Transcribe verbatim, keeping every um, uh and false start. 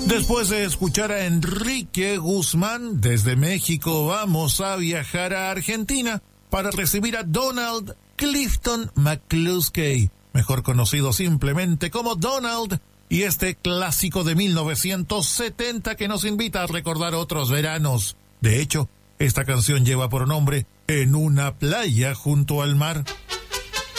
Después de escuchar a Enrique Guzmán, desde México vamos a viajar a Argentina para recibir a Donald Clifton McCluskey, mejor conocido simplemente como Donald, y este clásico de mil novecientos setenta que nos invita a recordar otros veranos. De hecho, esta canción lleva por nombre En una playa junto al mar.